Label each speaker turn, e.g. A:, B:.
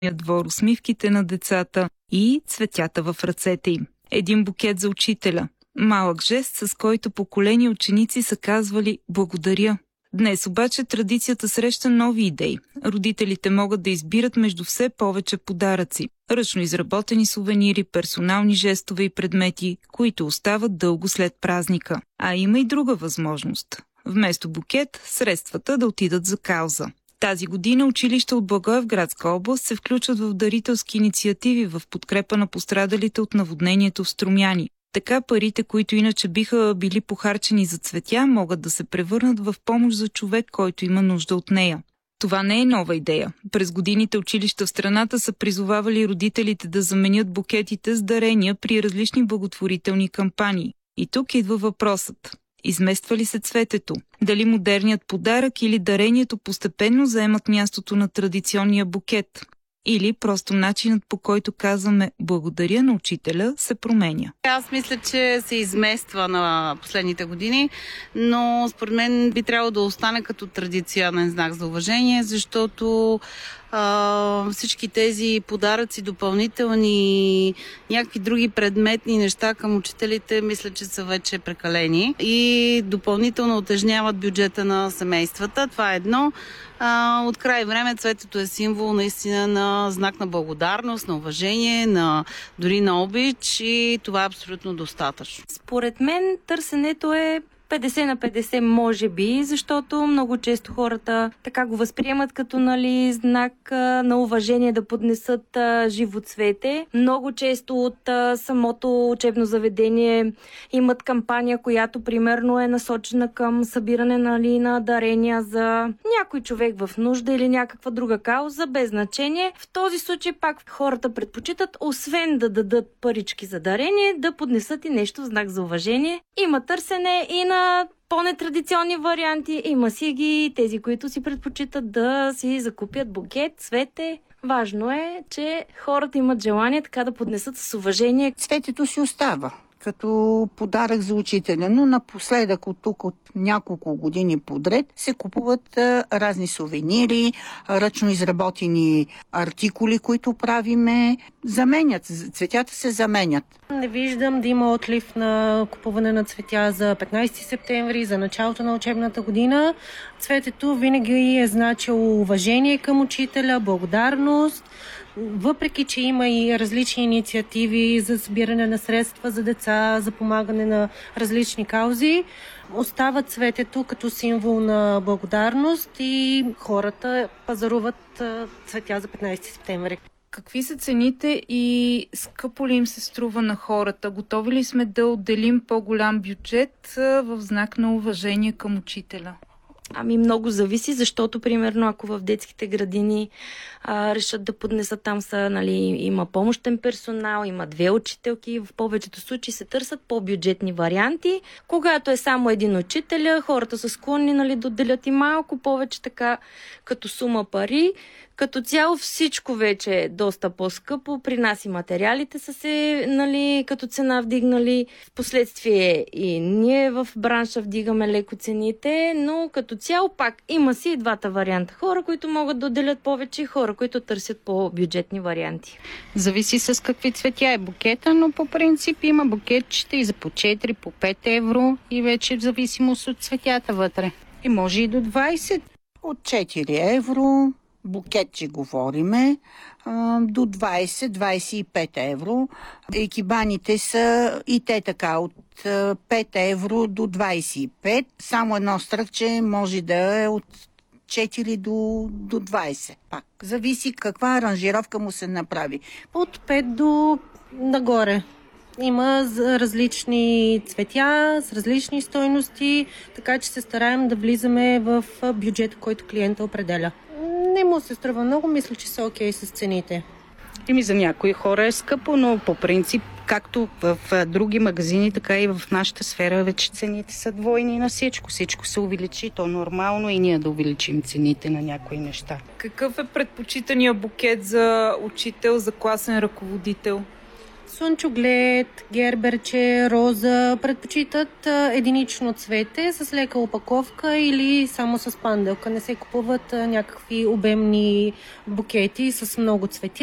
A: двор, усмивките на децата и цветята в ръцете им. Един букет за учителя. Малък жест, с който поколения ученици са казвали «благодаря». Днес обаче традицията среща нови идеи. Родителите могат да избират между все повече подаръци. Ръчно изработени сувенири, персонални жестове и предмети, които остават дълго след празника. А има и друга възможност. Вместо букет, средствата да отидат за кауза. Тази година училища от Благоевградска област се включват в дарителски инициативи в подкрепа на пострадалите от наводнението в Струмяни. Така парите, които иначе биха били похарчени за цветя, могат да се превърнат в помощ за човек, който има нужда от нея. Това не е нова идея. През годините училища в страната са призовавали родителите да заменят букетите с дарения при различни благотворителни кампании. И тук идва въпросът. Измества ли се цветето? Дали модерният подарък или дарението постепенно заемат мястото на традиционния букет? Или просто начинът, по който казваме благодаря на учителя, се променя?
B: Аз мисля, че се измества на последните години, но според мен би трябвало да остане като традиционен знак за уважение, защото всички тези подаръци, допълнителни, някакви други предметни неща към учителите, мисля, че са вече прекалени и допълнително утежняват бюджета на семействата. Това е едно. От край време цветето е символ наистина на знак на благодарност, на уважение, дори на обич и това е абсолютно достатъчно.
C: Според мен търсенето е 50 на 50 може би, защото много често хората така го възприемат като знак на уважение да поднесат живо цвете. Много често от самото учебно заведение имат кампания, която примерно е насочена към събиране на дарения за някой човек в нужда или някаква друга кауза, без значение. В този случай пак хората предпочитат, освен да дадат парички за дарение, да поднесат и нещо в знак за уважение. Има търсене и на по-нетрадиционни варианти. Има си ги тези, които си предпочитат да си закупят букет, цвете. Важно е, че хората имат желание така да поднесат с уважение.
D: Цветето си остава като подарък за учителя, но напоследък от няколко години подред се купуват разни сувенири, ръчно изработени артикули, които правиме, заменят. Цветята се заменят.
E: Не виждам да има отлив на купуване на цветя за 15 септември, за началото на учебната година. Цветето винаги е значило уважение към учителя, благодарност. Въпреки че има и различни инициативи за събиране на средства за деца, за помагане на различни каузи, остава цветето като символ на благодарност и хората пазаруват цветя за 15 септември.
A: Какви са цените и скъпо ли им се струва на хората? Готови ли сме да отделим по-голям бюджет в знак на уважение към учителя?
C: Много зависи, защото, примерно, ако в детските градини решат да поднесат, там има помощен персонал, има 2 учителки, в повечето случаи се търсят по-бюджетни варианти. Когато е само един учителя, хората са склонни да отделят и малко повече така като сума пари. Като цяло всичко вече е доста по-скъпо. При нас и материалите са се като цена вдигнали. Впоследствие и ние в бранша вдигаме леко цените, но като цяло пак има си и двата варианта. Хора, които могат да отделят повече и хора, които търсят по-бюджетни варианти.
F: Зависи с какви цветя е букета, но по принцип има букетчета и за по 4, по 5 евро и вече в зависимост от цветята вътре. И може и до 20.
D: От 4 евро... букетче говориме, до 20-25 евро. Екибаните са и те така от 5 евро до 25. Само едно стръкче може да е от 4 до 20. Пак зависи каква аранжировка му се направи.
E: От 5 до нагоре. Има различни цветя с различни стойности, така че се стараем да влизаме в бюджет, който клиента определя. Не му се струва много, мисля, че са окей с цените.
F: За някои хора е скъпо, но по принцип, както в други магазини, така и в нашата сфера, вече цените са двойни на всичко. Всичко се увеличи, то нормално и ние да увеличим цените на някои неща.
A: Какъв е предпочитания букет за учител, за класен ръководител?
E: слънчоглед, герберче, роза предпочитат единично цвете с лека опаковка или само с панделка. Не се купуват някакви обемни букети с много цветя.